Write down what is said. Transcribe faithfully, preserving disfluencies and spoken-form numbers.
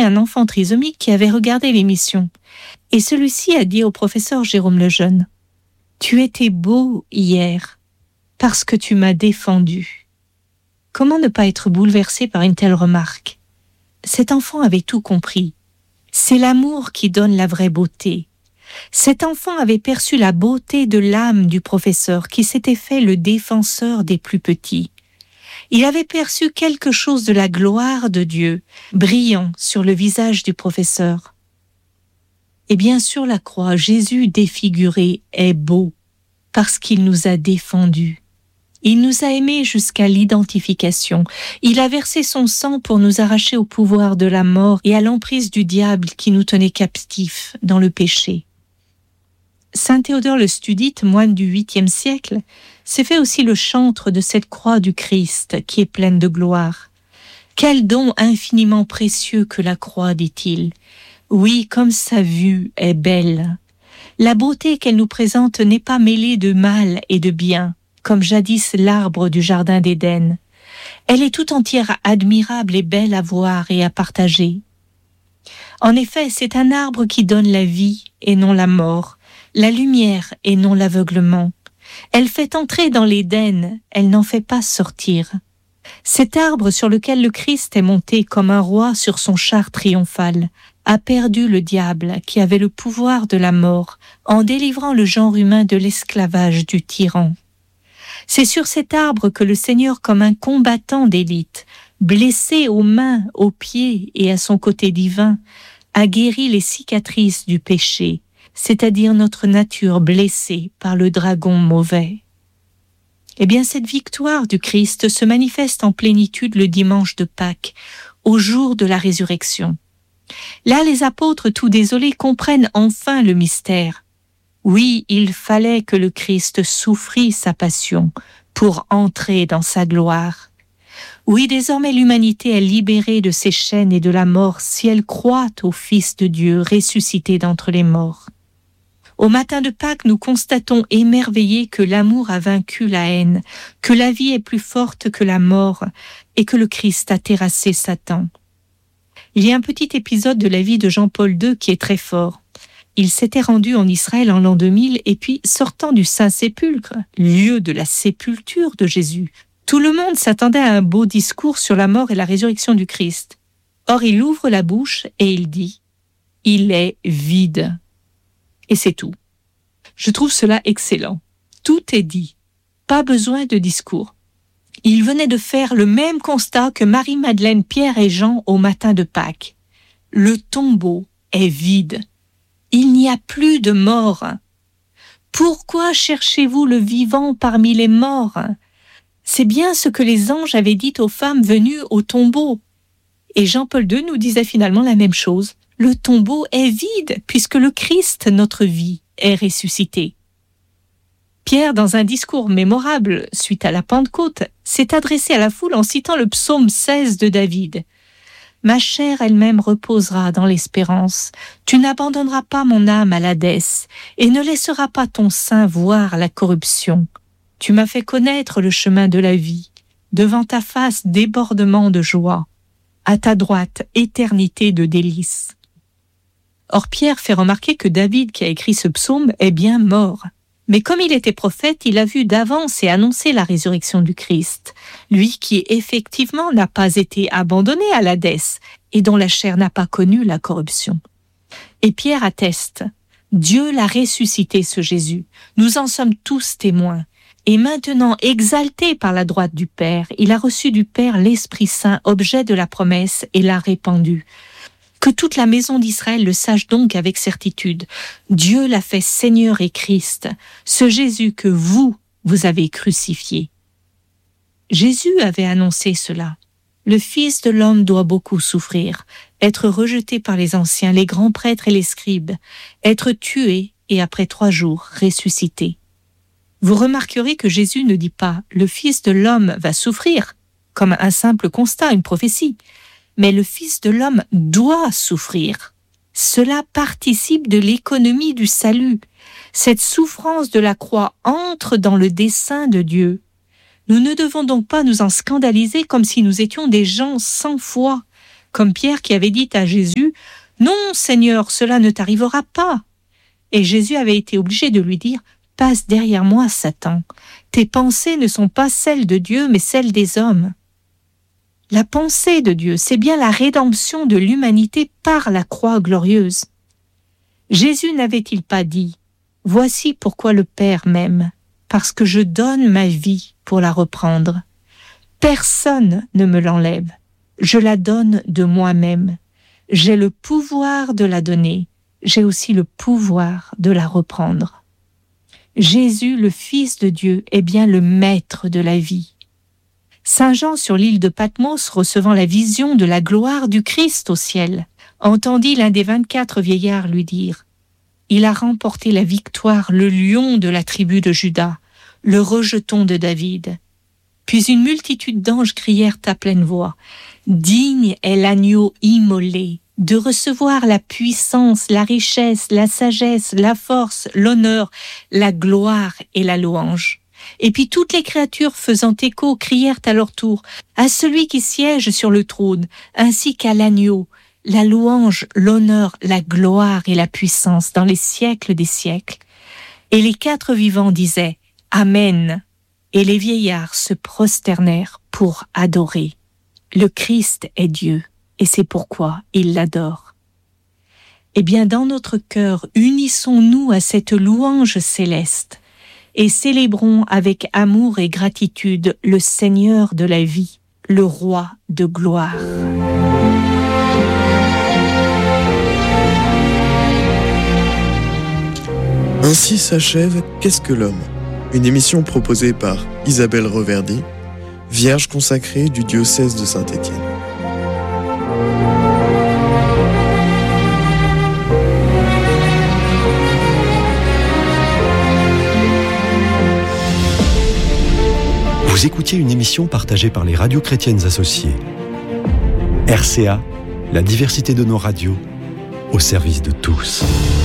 un enfant trisomique qui avait regardé l'émission. Et celui-ci a dit au professeur Jérôme Lejeune, « Tu étais beau hier parce que tu m'as défendu. » Comment ne pas être bouleversé par une telle remarque ? Cet enfant avait tout compris. C'est l'amour qui donne la vraie beauté. Cet enfant avait perçu la beauté de l'âme du professeur qui s'était fait le défenseur des plus petits. Il avait perçu quelque chose de la gloire de Dieu brillant sur le visage du professeur. Et bien sur la croix, Jésus défiguré est beau parce qu'il nous a défendus. Il nous a aimés jusqu'à l'identification. Il a versé son sang pour nous arracher au pouvoir de la mort et à l'emprise du diable qui nous tenait captifs dans le péché. Saint Théodore le Studite, moine du huitième siècle, s'est fait aussi le chantre de cette croix du Christ qui est pleine de gloire. Quel don infiniment précieux que la croix, dit-il. Oui, comme sa vue est belle. La beauté qu'elle nous présente n'est pas mêlée de mal et de bien, comme jadis l'arbre du jardin d'Éden. Elle est tout entière admirable et belle à voir et à partager. En effet, c'est un arbre qui donne la vie et non la mort, la lumière et non l'aveuglement. Elle fait entrer dans l'Éden, elle n'en fait pas sortir. Cet arbre sur lequel le Christ est monté comme un roi sur son char triomphal a perdu le diable qui avait le pouvoir de la mort en délivrant le genre humain de l'esclavage du tyran. C'est sur cet arbre que le Seigneur, comme un combattant d'élite, blessé aux mains, aux pieds et à son côté divin, a guéri les cicatrices du péché, c'est-à-dire notre nature blessée par le dragon mauvais. Eh bien, cette victoire du Christ se manifeste en plénitude le dimanche de Pâques, au jour de la résurrection. Là, les apôtres, tout désolés, comprennent enfin le mystère. Oui, il fallait que le Christ souffrît sa passion pour entrer dans sa gloire. Oui, désormais l'humanité est libérée de ses chaînes et de la mort si elle croit au Fils de Dieu ressuscité d'entre les morts. Au matin de Pâques, nous constatons émerveillés que l'amour a vaincu la haine, que la vie est plus forte que la mort et que le Christ a terrassé Satan. Il y a un petit épisode de la vie de Jean-Paul deux qui est très fort. Il s'était rendu en Israël en l'an deux mille et puis, sortant du Saint-Sépulcre, lieu de la sépulture de Jésus, tout le monde s'attendait à un beau discours sur la mort et la résurrection du Christ. Or, il ouvre la bouche et il dit « Il est vide ». Et c'est tout. Je trouve cela excellent. Tout est dit. Pas besoin de discours. Il venait de faire le même constat que Marie-Madeleine, Pierre et Jean au matin de Pâques. Le tombeau est vide. Il n'y a plus de mort. Pourquoi cherchez-vous le vivant parmi les morts ? C'est bien ce que les anges avaient dit aux femmes venues au tombeau. Et Jean-Paul deux nous disait finalement la même chose. Le tombeau est vide, puisque le Christ, notre vie, est ressuscité. Pierre, dans un discours mémorable suite à la Pentecôte, s'est adressé à la foule en citant le psaume seize de David. « Ma chair elle-même reposera dans l'espérance. Tu n'abandonneras pas mon âme à l'Hadès, et ne laisseras pas ton sein voir la corruption. Tu m'as fait connaître le chemin de la vie. Devant ta face, débordement de joie. À ta droite, éternité de délices. » Or Pierre fait remarquer que David, qui a écrit ce psaume, est bien mort. Mais comme il était prophète, il a vu d'avance et annoncé la résurrection du Christ, lui qui effectivement n'a pas été abandonné à l'Hadès et dont la chair n'a pas connu la corruption. Et Pierre atteste, Dieu l'a ressuscité ce Jésus, nous en sommes tous témoins. Et maintenant, exalté par la droite du Père, il a reçu du Père l'Esprit Saint, objet de la promesse, et l'a répandu. Que toute la maison d'Israël le sache donc avec certitude. Dieu l'a fait Seigneur et Christ, ce Jésus que vous, vous avez crucifié. Jésus avait annoncé cela. Le Fils de l'homme doit beaucoup souffrir, être rejeté par les anciens, les grands prêtres et les scribes, être tué et après trois jours ressuscité. Vous remarquerez que Jésus ne dit pas « le Fils de l'homme va souffrir » comme un simple constat, une prophétie. Mais le Fils de l'homme doit souffrir. Cela participe de l'économie du salut. Cette souffrance de la croix entre dans le dessein de Dieu. Nous ne devons donc pas nous en scandaliser comme si nous étions des gens sans foi, comme Pierre qui avait dit à Jésus « Non, Seigneur, cela ne t'arrivera pas !» Et Jésus avait été obligé de lui dire « Passe derrière moi, Satan. Tes pensées ne sont pas celles de Dieu, mais celles des hommes. » La pensée de Dieu, c'est bien la rédemption de l'humanité par la croix glorieuse. Jésus n'avait-il pas dit « Voici pourquoi le Père m'aime, parce que je donne ma vie pour la reprendre. Personne ne me l'enlève, je la donne de moi-même. J'ai le pouvoir de la donner, j'ai aussi le pouvoir de la reprendre. » Jésus, le Fils de Dieu, est bien le maître de la vie. Saint Jean, sur l'île de Patmos, recevant la vision de la gloire du Christ au ciel, entendit l'un des vingt-quatre vieillards lui dire « Il a remporté la victoire, le lion de la tribu de Juda, le rejeton de David. » Puis une multitude d'anges crièrent à pleine voix « Digne est l'agneau immolé de recevoir la puissance, la richesse, la sagesse, la force, l'honneur, la gloire et la louange. » Et puis toutes les créatures faisant écho crièrent à leur tour « À celui qui siège sur le trône, ainsi qu'à l'agneau, la louange, l'honneur, la gloire et la puissance dans les siècles des siècles. » Et les quatre vivants disaient « Amen » et les vieillards se prosternèrent pour adorer. Le Christ est Dieu, et c'est pourquoi ils l'adorent. Eh bien, dans notre cœur, unissons-nous à cette louange céleste et célébrons avec amour et gratitude le Seigneur de la vie, le Roi de gloire. Ainsi s'achève Qu'est-ce que l'homme ? Une émission proposée par Isabelle Reverdy, vierge consacrée du diocèse de Saint-Étienne. Vous écoutiez une émission partagée par les radios chrétiennes associées. R C A, la diversité de nos radios, au service de tous.